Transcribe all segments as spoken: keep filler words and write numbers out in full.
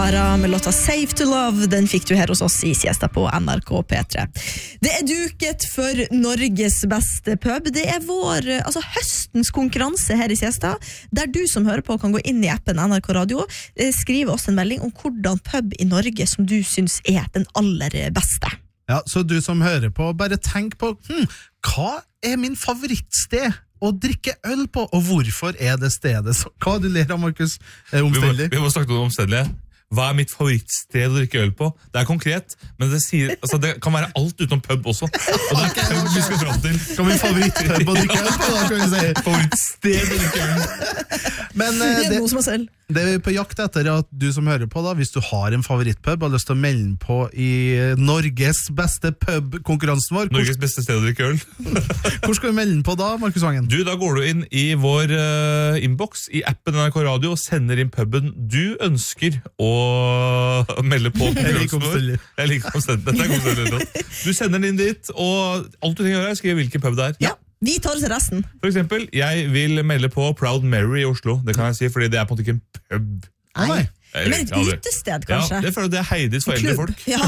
Sara med låta Safe to Love. Den fikk du her hos oss i Siesta på N R K P tre. Det er duket for Norges beste pub. Det er vår, altså høstens konkurranse her i Siesta, der du som hører på kan gå inn i appen N R K Radio, skrive oss en melding om hvordan pub i Norge som du synes er den aller beste. Ja, så du som hører på, bare tenk på, hm, hva er min favorittsted å drikke øl på, og hvorfor er det stedet? Så, hva du ler av, Markus? Er omstendelig? Vi må, vi må snakke om omstendelige. Hva er mitt favorittsted å drikke øl på? Det er konkret, men det, sier, altså det kan være alt utenom pub også. Og det er okay, pub vi skal fram til. Kan vi favorittpub å drikke øl på, da, kan vi si? Favorittsted å drikke øl på. Men eh, det, det er vi på jakt etter at du som hører på, da, hvis du har en favorittpub, har lyst til å melde den på i Norges beste pub-konkurransen vår. Norges beste sted å drikke øl. Hvor skal vi melde den på da, Markus Vangen? Du, da går du inn i vår uh, inbox i appen N R K Radio og sender inn puben du ønsker å melde på konkurransen vår. Jeg liker omstendig. Dette er omstendig. Du sender den inn dit, og alt du trenger å gjøre er å skrive hvilken pub det er. Ja. Vi tar oss resten. For eksempel, jeg vil melde på Proud Mary i Oslo. Det kan jeg si, fordi det er på en måte ikke en pub. Nei. Men et utested, kanskje? Ja, det føler jeg det er Heidis for eldre folk. Ja.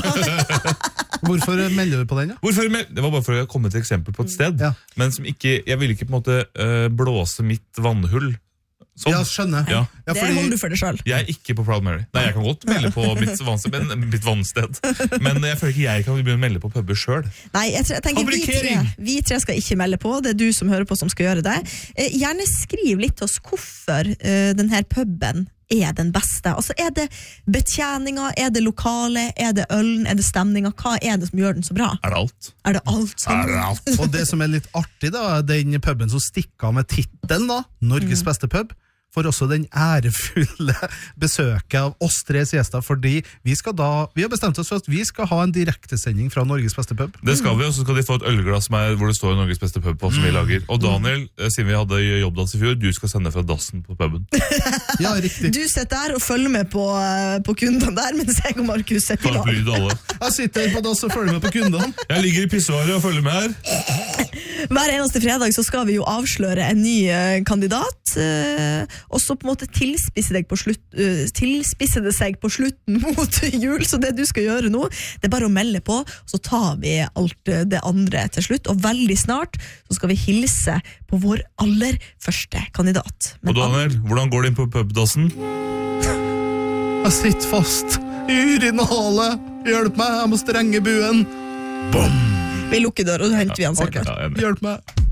Hvorfor melder du på den, da? Hvorfor meld... Det var bare for å komme til et eksempel på et sted. Ja. Men som ikke, jeg vil ikke på en måte uh, blåse mitt vannhull. Sånn. Ja, skjønner. Ja. Ja, det holder du for deg selv. Jeg er ikke på Proud Mary. Nei, jeg kan godt melde på mitt vannsted, men, mitt vannsted. Men jeg føler ikke jeg kan begynne å melde på puber selv. Nei, jeg, jeg tenker vi tre, vi tre skal ikke melde på. Det er du som hører på som skal gjøre det. Eh, gjerne skriv litt til oss hvorfor eh, denne puben er den beste. Altså, er det betjeninga, er det lokale, er det ølen, er det stemninga? Hva er det som gjør den så bra? Er det alt? Er det alt? Er det alt? Og det som er litt artig da, den puben som stikker av med titelen da, Norges mm. beste pub, for også den ærefulle besøket av oss tre Siesta, fordi vi skal da, vi har bestemt oss for at vi skal ha en direktesending fra Norges beste pub. Det skal vi, og så skal de få et ølglass med, hvor det står Norges beste pub på, som vi lager. Og Daniel, siden vi hadde jobbdass i fjor, du skal sende fra dassen på puben. Ja, riktig. Du sitter der og følger med på, på kundene der, mens jeg og Markus sitter i dag. Jeg sitter på dass og følger med på kundene. Jeg ligger i pissoaret og følger med her. Hver eneste fredag så skal vi jo avsløre en ny uh, kandidat, uh, og så på en måte tilspisse, deg på slutt, uh, tilspisse det seg på slutten mot jul, så det du skal gjøre nå, det er bare å melde på, og så tar vi alt uh, det andre til slutt, og veldig snart så skal vi hilse på vår aller første kandidat. Men og Daniel, hvordan går det inn på pubdassen? Jeg sitter fast i urinalet, hjelp meg, jeg må strenge buen. Bom! Vi lukker døra, og så henter vi han selv. Okay. Hjelp meg.